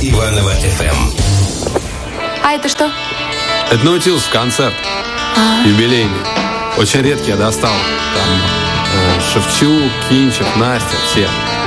Иваново FM. А это что? Это Наутилус концерт. Юбилейный. Очень редкий я достал. Там Шевчук, Кинчев, Настя, все.